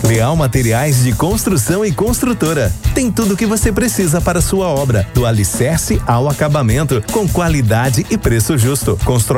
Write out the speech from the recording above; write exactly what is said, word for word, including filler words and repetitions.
Leal Materiais de Construção e Construtora. Tem tudo o que você precisa para sua obra, do alicerce ao acabamento, com qualidade e preço justo. Constrói